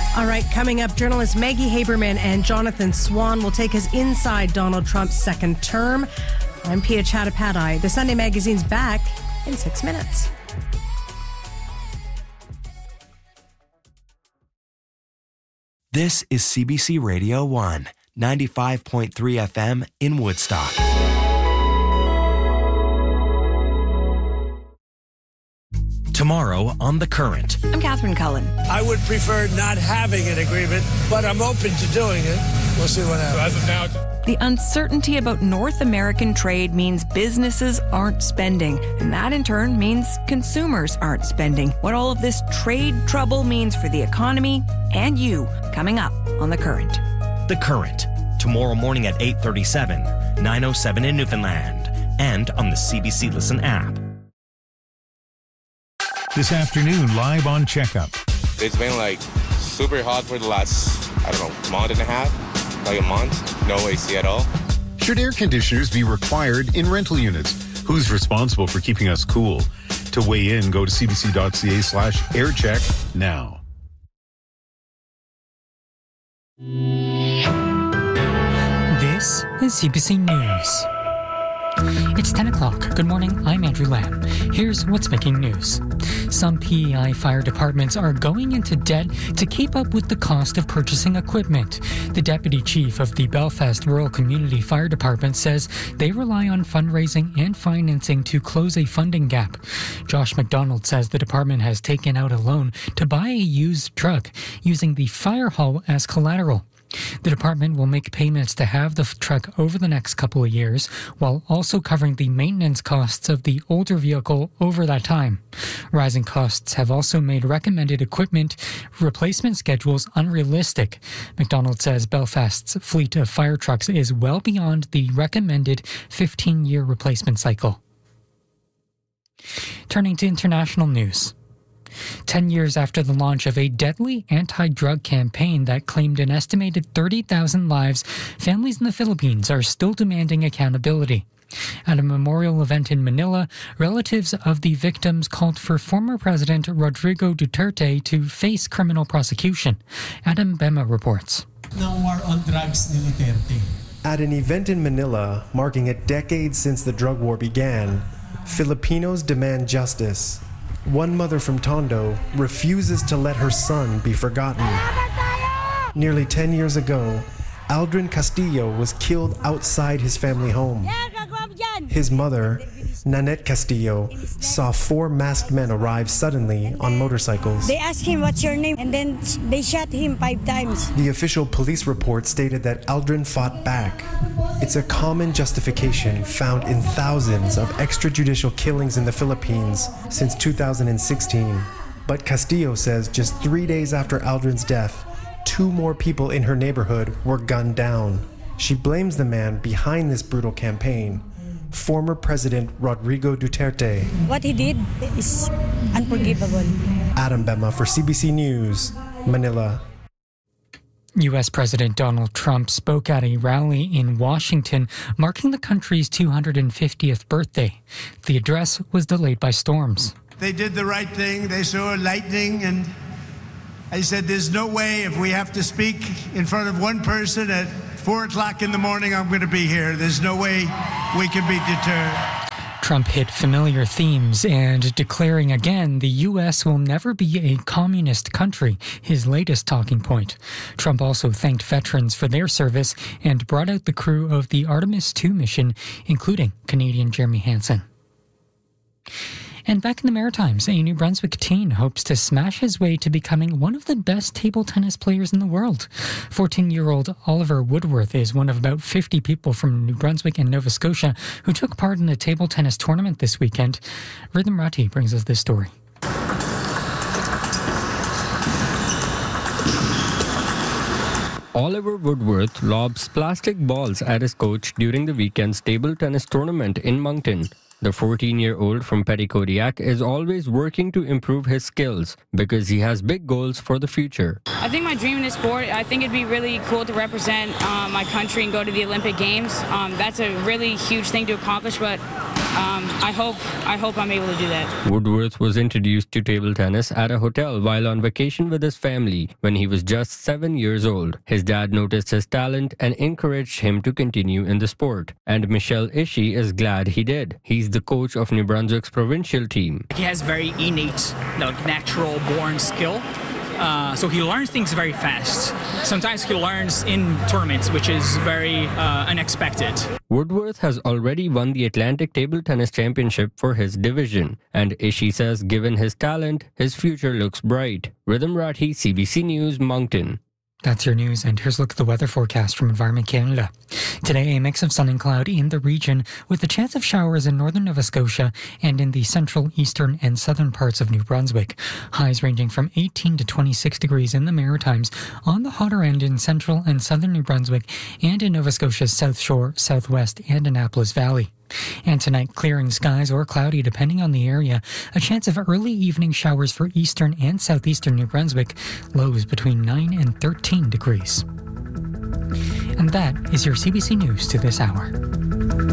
All right, coming up, journalists Maggie Haberman and Jonathan Swan will take us inside Donald Trump's second term. I'm Pia Chattopadhyay. The Sunday Magazine's back in 6 minutes. This is CBC Radio 1, 95.3 FM in Woodstock. Tomorrow on The Current. I'm Catherine Cullen. I would prefer not having an agreement, but I'm open to doing it. We'll see what happens. So as of now, the uncertainty about North American trade means businesses aren't spending, and that in turn means consumers aren't spending. What all of this trade trouble means for the economy and you, coming up on The Current. The Current, tomorrow morning at 8:37, 9:07 in Newfoundland, and on the CBC Listen app. This afternoon, live on Checkup. It's been super hot for the last, month and a half, a month. No AC at all. Should air conditioners be required in rental units? Who's responsible for keeping us cool? To weigh in, go to cbc.ca/aircheck now. This is CBC News. It's 10 o'clock. Good morning, I'm Andrew Lamb. Here's what's making news. Some PEI fire departments are going into debt to keep up with the cost of purchasing equipment. The deputy chief of the Belfast Rural Community Fire Department says they rely on fundraising and financing to close a funding gap. Josh McDonald says the department has taken out a loan to buy a used truck using the fire hall as collateral. The department will make payments to have the truck over the next couple of years, while also covering the maintenance costs of the older vehicle over that time. Rising costs have also made recommended equipment replacement schedules unrealistic. McDonald says Belfast's fleet of fire trucks is well beyond the recommended 15-year replacement cycle. Turning to international news. 10 years after the launch of a deadly anti-drug campaign that claimed an estimated 30,000 lives, families in the Philippines are still demanding accountability. At a memorial event in Manila, relatives of the victims called for former President Rodrigo Duterte to face criminal prosecution. Adam Bema reports. No war on drugs ni Duterte. At an event in Manila marking a decade since the drug war began, Filipinos demand justice. One mother from Tondo refuses to let her son be forgotten. Nearly 10 years ago, Aldrin Castillo was killed outside his family home. His mother, Nanette Castillo, saw 4 masked men arrive suddenly on motorcycles. They asked him, "What's your name?" And then they shot him 5 times. The official police report stated that Aldrin fought back. It's a common justification found in thousands of extrajudicial killings in the Philippines since 2016. But Castillo says just 3 days after Aldrin's death, 2 more people in her neighborhood were gunned down. She blames the man behind this brutal campaign, former President Rodrigo Duterte. What he did is unforgivable. Adam Bema for CBC News, Manila. U.S. President Donald Trump spoke at a rally in Washington marking the country's 250th birthday. The address was delayed by storms. They did the right thing. They saw lightning, and I said, there's no way if we have to speak in front of one person at 4 o'clock in the morning, I'm going to be here. There's no way we can be deterred. Trump hit familiar themes and declaring again the U.S. will never be a communist country, his latest talking point. Trump also thanked veterans for their service and brought out the crew of the Artemis II mission, including Canadian Jeremy Hansen. And back in the Maritimes, a New Brunswick teen hopes to smash his way to becoming one of the best table tennis players in the world. 14-year-old Oliver Woodworth is one of about 50 people from New Brunswick and Nova Scotia who took part in a table tennis tournament this weekend. Rhythm Ratti brings us this story. Oliver Woodworth lobs plastic balls at his coach during the weekend's table tennis tournament in Moncton. The 14-year-old from Petitcodiac is always working to improve his skills because he has big goals for the future. I think my dream in this sport, I think it'd be really cool to represent my country and go to the Olympic Games. That's a really huge thing to accomplish, but I hope I'm able to do that. Woodworth was introduced to table tennis at a hotel while on vacation with his family when he was just 7 years old. His dad noticed his talent and encouraged him to continue in the sport. And Michelle Ishii is glad he did. He's the coach of New Brunswick's provincial team. He has very innate, natural born skill. So he learns things very fast. Sometimes he learns in tournaments, which is very unexpected. Woodworth has already won the Atlantic Table Tennis Championship for his division. And Ishii says given his talent, his future looks bright. Rhythm Rathi, CBC News, Moncton. That's your news, and here's a look at the weather forecast from Environment Canada. Today, a mix of sun and cloud in the region, with a chance of showers in northern Nova Scotia and in the central, eastern, and southern parts of New Brunswick. Highs ranging from 18 to 26 degrees in the Maritimes, on the hotter end in central and southern New Brunswick, and in Nova Scotia's South Shore, Southwest, and Annapolis Valley. And tonight, clearing skies or cloudy depending on the area. A chance of early evening showers for eastern and southeastern New Brunswick. Lows between 9 and 13 degrees. And that is your CBC News to this hour.